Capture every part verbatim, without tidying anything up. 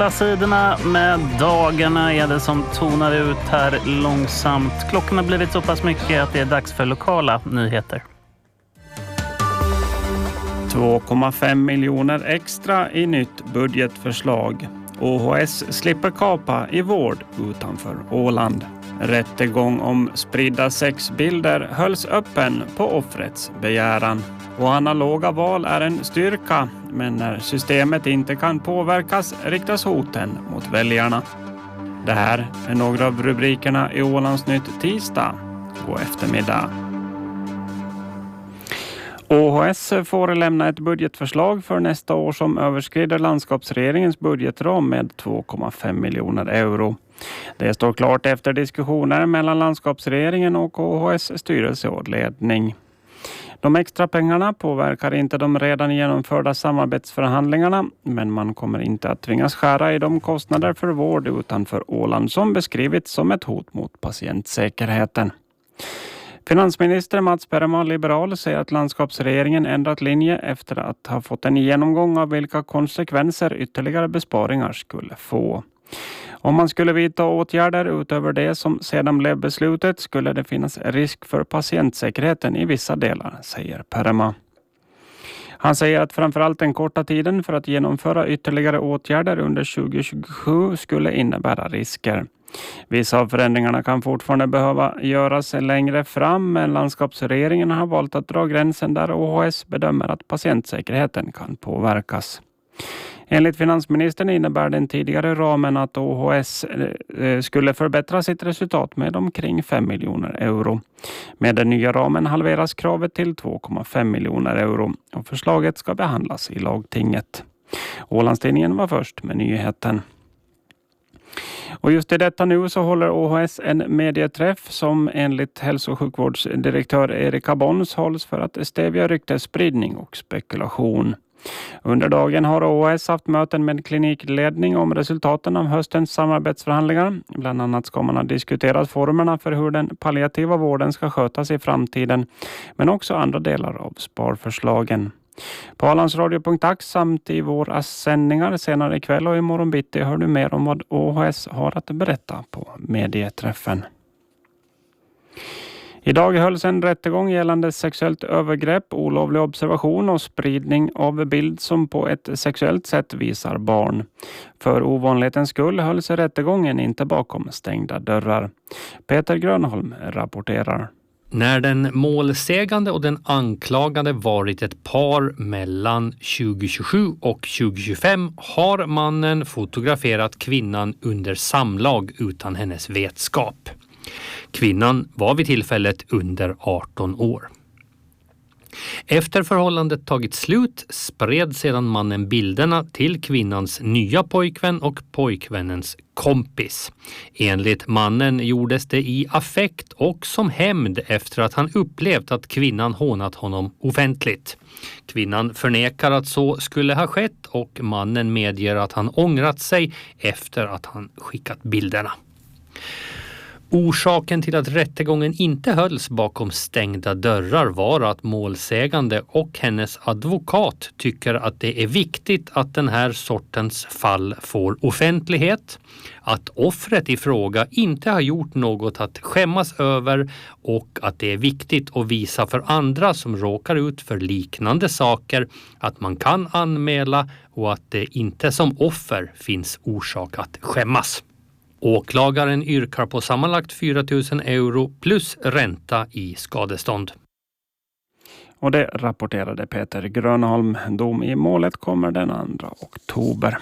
rulla sidorna med dagarna är det som tonar ut här långsamt. Klockan har blivit så pass mycket att det är dags för lokala nyheter. två komma fem miljoner extra i nytt budgetförslag. O H S slipper kapa i vård utanför Åland. Rättegång om spridda sexbilder hölls öppen på offrets begäran. Och analoga val är en styrka, men när systemet inte kan påverkas riktas hoten mot väljarna. Det här är några av rubrikerna i Ålandsnytt tisdag. God eftermiddag. O H S får lämna ett budgetförslag för nästa år som överskrider landskapsregeringens budgetram med två komma fem miljoner euro. Det står klart efter diskussioner mellan landskapsregeringen och O H S styrelse och ledning. De extra pengarna påverkar inte de redan genomförda samarbetsförhandlingarna, men man kommer inte att tvingas skära i de kostnader för vård utanför Åland som beskrivits som ett hot mot patientsäkerheten. Finansminister Mats Perma, liberal, säger att landskapsregeringen ändrat linje efter att ha fått en genomgång av vilka konsekvenser ytterligare besparingar skulle få. Om man skulle vidta åtgärder utöver det som sedan blev beslutet skulle det finnas risk för patientsäkerheten i vissa delar, säger Perma. Han säger att framförallt den korta tiden för att genomföra ytterligare åtgärder under tjugo tjugosju skulle innebära risker. Vissa av förändringarna kan fortfarande behöva göras längre fram, men landskapsregeringen har valt att dra gränsen där O H S bedömer att patientsäkerheten kan påverkas. Enligt finansministern innebär den tidigare ramen att O H S skulle förbättra sitt resultat med omkring fem miljoner euro. Med den nya ramen halveras kravet till två komma fem miljoner euro och förslaget ska behandlas i lagtinget. Ålandstidningen var först med nyheten. Och just i detta nu så håller O H S en medieträff som enligt hälso- och sjukvårdsdirektör Erika Bons hålls för att stävja ryktesspridning och spekulation. Under dagen har O H S haft möten med klinikledning om resultaten av höstens samarbetsförhandlingar. Bland annat ska man ha diskuterat formerna för hur den palliativa vården ska skötas i framtiden, men också andra delar av sparförslagen. På Ålandsradio punkt ax samt i våra sändningar senare ikväll och imorgon bitti hör du mer om vad O H S har att berätta på medieträffen. Idag hölls en rättegång gällande sexuellt övergrepp, olovlig observation och spridning av bild som på ett sexuellt sätt visar barn. För ovanlighetens skull hölls rättegången inte bakom stängda dörrar. Peter Grönholm rapporterar. När den målsägande och den anklagade varit ett par mellan tjugo tjugosju och tjugo tjugofem har mannen fotograferat kvinnan under samlag utan hennes vetskap. Kvinnan var vid tillfället under arton år. Efter förhållandet tagit slut spred sedan mannen bilderna till kvinnans nya pojkvän och pojkvännens kompis. Enligt mannen gjordes det i affekt och som hämnd efter att han upplevt att kvinnan hånat honom offentligt. Kvinnan förnekar att så skulle ha skett och mannen medger att han ångrat sig efter att han skickat bilderna. Orsaken till att rättegången inte hölls bakom stängda dörrar var att målsägande och hennes advokat tycker att det är viktigt att den här sortens fall får offentlighet, att offret i fråga inte har gjort något att skämmas över och att det är viktigt att visa för andra som råkar ut för liknande saker att man kan anmäla och att det inte som offer finns orsak att skämmas. Åklagaren yrkar på sammanlagt fyra tusen euro plus ränta i skadestånd. Och det rapporterade Peter Grönholm. Dom i målet kommer den andra oktober.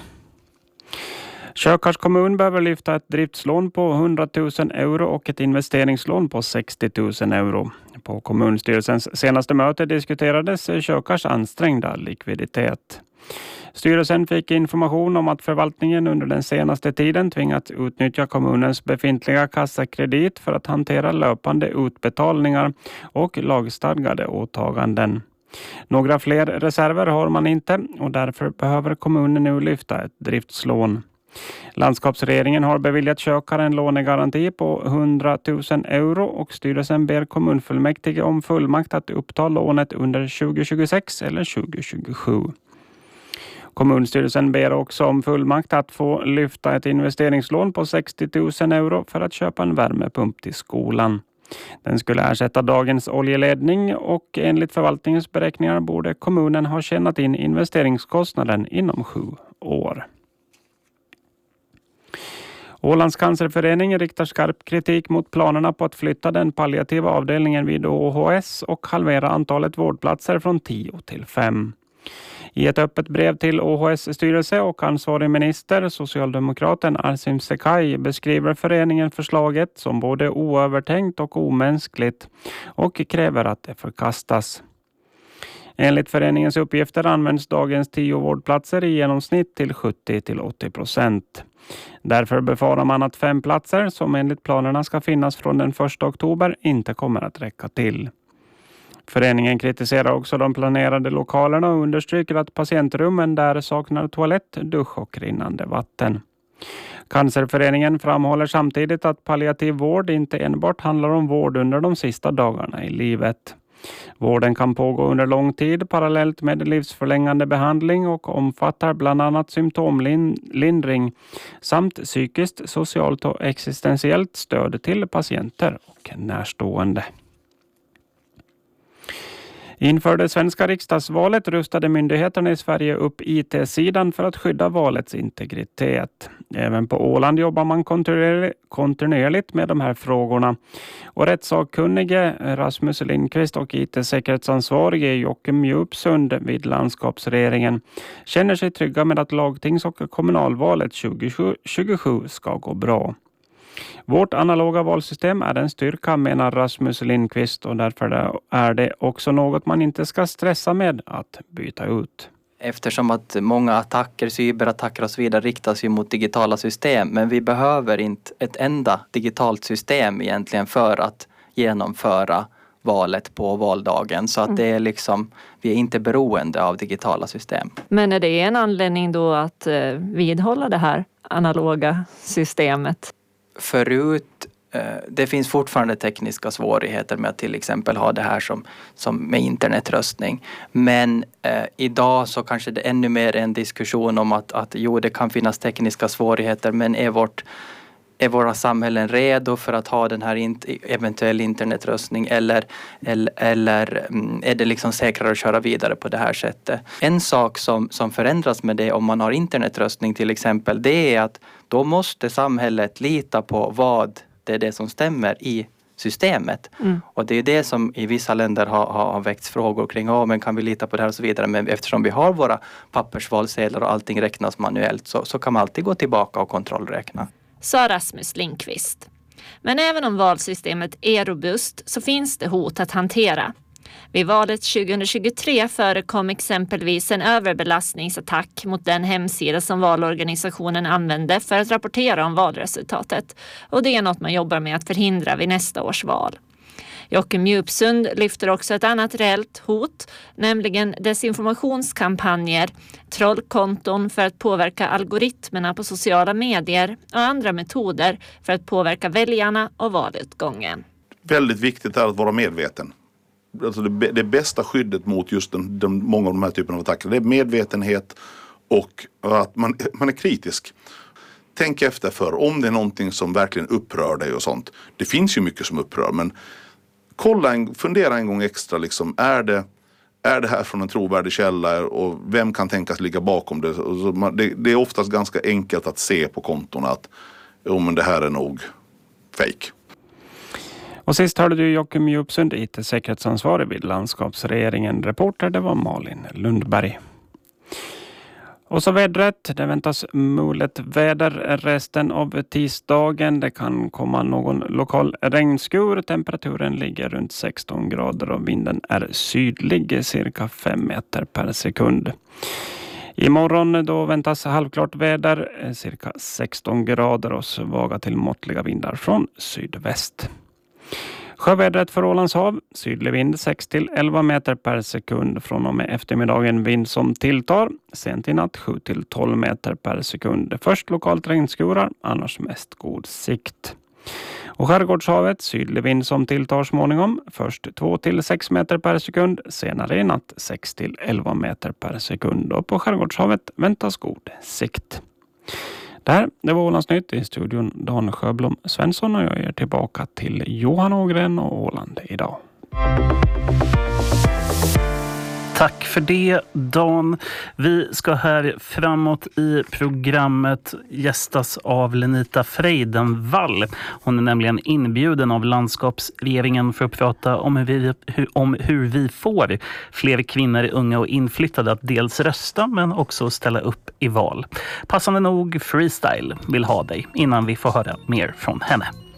Kökars kommun behöver lyfta ett driftslån på hundra tusen euro och ett investeringslån på sextio tusen euro. På kommunstyrelsens senaste möte diskuterades Kökars ansträngda likviditet. Styrelsen fick information om att förvaltningen under den senaste tiden tvingat utnyttja kommunens befintliga kassakredit för att hantera löpande utbetalningar och lagstadgade åtaganden. Några fler reserver har man inte och därför behöver kommunen nu lyfta ett driftslån. Landskapsregeringen har beviljat Kökar en lånegaranti på hundra tusen euro och styrelsen ber kommunfullmäktige om fullmakt att uppta lånet under tjugo tjugosex eller tjugo tjugosju. Kommunstyrelsen ber också om fullmakt att få lyfta ett investeringslån på sextio tusen euro för att köpa en värmepump till skolan. Den skulle ersätta dagens oljeledning och enligt förvaltningens beräkningar borde kommunen ha tjänat in investeringskostnaden inom sju år. Ålands cancerförening riktar skarp kritik mot planerna på att flytta den palliativa avdelningen vid O H S och halvera antalet vårdplatser från tio till fem. I ett öppet brev till O H S-styrelse och ansvarig minister, socialdemokraten Arsim Sekai, beskriver föreningen förslaget som både oövertänkt och omänskligt och kräver att det förkastas. Enligt föreningens uppgifter används dagens tio vårdplatser i genomsnitt till sjuttio till åttio procent. Därför befarar man att fem platser som enligt planerna ska finnas från den första oktober inte kommer att räcka till. Föreningen kritiserar också de planerade lokalerna och understryker att patientrummen där saknar toalett, dusch och rinnande vatten. Cancerföreningen framhåller samtidigt att palliativ vård inte enbart handlar om vård under de sista dagarna i livet. Vården kan pågå under lång tid parallellt med livsförlängande behandling och omfattar bland annat symptomlindring samt psykiskt, socialt och existentiellt stöd till patienter och närstående. Inför det svenska riksdagsvalet rustade myndigheterna i Sverige upp I T-sidan för att skydda valets integritet. Även på Åland jobbar man kontinuerligt med de här frågorna. Och rättssakkunnige Rasmus Lindqvist och I T-säkerhetsansvarige Joakim Djupsund vid landskapsregeringen känner sig trygga med att lagtings- och kommunalvalet tjugo tjugosju ska gå bra. Vårt analoga valsystem är en styrka, menar Rasmus Lindqvist, och därför är det också något man inte ska stressa med att byta ut. Eftersom att många attacker, cyberattacker och så vidare riktas ju mot digitala system, men vi behöver inte ett enda digitalt system egentligen för att genomföra valet på valdagen. Så att det är liksom, vi är inte beroende av digitala system. Men är det en anledning då att vidhålla det här analoga systemet? Förut, det finns fortfarande tekniska svårigheter med att till exempel ha det här som, som med internetröstning. Men eh, idag så kanske det är ännu mer en diskussion om att, att jo, det kan finnas tekniska svårigheter, men är, vårt, är våra samhällen redo för att ha den här in, eventuell internetröstning eller, eller, eller är det liksom säkrare att köra vidare på det här sättet? En sak som, som förändras med det om man har internetröstning till exempel, det är att då måste samhället lita på vad det är det som stämmer i systemet. Mm. Och det är det som i vissa länder har, har väckts frågor kring, oh, men kan vi lita på det här och så vidare. Men eftersom vi har våra pappersvalsedlar och allting räknas manuellt så, så kan man alltid gå tillbaka och kontrollräkna. Sa Rasmus Lindqvist. Men även om valsystemet är robust så finns det hot att hantera. Vid valet tjugohundratjugotre förekom exempelvis en överbelastningsattack mot den hemsida som valorganisationen använde för att rapportera om valresultatet. Och det är något man jobbar med att förhindra vid nästa års val. Joakim Djupsund lyfter också ett annat reellt hot, nämligen desinformationskampanjer, trollkonton för att påverka algoritmerna på sociala medier och andra metoder för att påverka väljarna och valutgången. Väldigt viktigt är att vara medveten. Alltså det, det bästa skyddet mot just den, den, många av de här typerna av attacker, det är medvetenhet och att man, man är kritisk. Tänk efter för om det är någonting som verkligen upprör dig och sånt. Det finns ju mycket som upprör, men kolla en, fundera en gång extra liksom, är det, är det här från en trovärdig källa och vem kan tänkas ligga bakom det? Så man, det, det är oftast ganska enkelt att se på kontorna att oh, men det här är nog fake. Och sist hörde du Joakim Djupsund, I T-säkerhetsansvarig vid landskapsregeringen. Reporter, det var Malin Lundberg. Och så vädret, det väntas mulet väder resten av tisdagen. Det kan komma någon lokal regnskur. Temperaturen ligger runt sexton grader och vinden är sydlig, cirka fem meter per sekund. Imorgon då väntas halvklart väder, cirka sexton grader och svaga till måttliga vindar från sydväst. Sjövädret för Ålands hav, sydlig vind sex till elva meter per sekund, från och med eftermiddagen vind som tilltar, sent i natt sju till tolv meter per sekund. Först lokalt regnskurar, annars mest god sikt. Och skärgårdshavet sydlig vind som tilltar småningom. Först två till sex meter per sekund, senare i natt sex till elva meter per sekund. Och på skärgårdshavet väntas god sikt. Där, det var Ålandsnytt. I studion Dan Sjöblom Svensson och jag är tillbaka till Johan Ågren och Åland idag. Tack för det, Dan. Vi ska här framåt i programmet gästas av Lenita Freidenvall. Hon är nämligen inbjuden av landskapsregeringen för att prata om hur vi, hur, om hur vi får fler kvinnor, unga och inflyttade att dels rösta men också ställa upp i val. Passande nog freestyle vill ha dig innan vi får höra mer från henne.